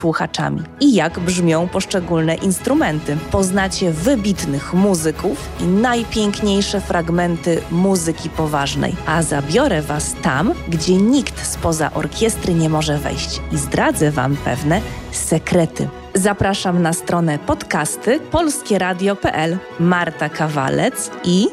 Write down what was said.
słuchaczami i jak brzmią poszczególne instrumenty. Poznacie wybitnych muzyków i najpiękniejsze fragmenty muzyki poważnej, a zabiorę Was tam, gdzie nikt spoza orkiestry nie może wejść i zdradzę Wam pewne sekrety. Zapraszam na stronę podcasty polskieradio.pl. Marta Kawalec i